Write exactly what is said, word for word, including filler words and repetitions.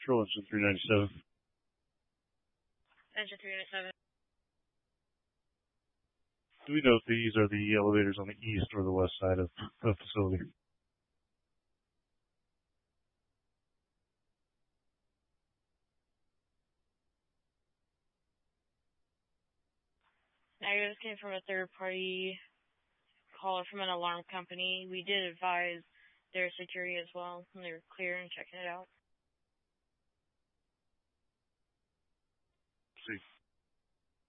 Control Engine three ninety-seven. Engine three ninety-seven. Do we know if these are the elevators on the east or the west side of the facility? Negative. This came from a third-party caller from an alarm company. We did advise their security as well, and they were clear and checking it out. See.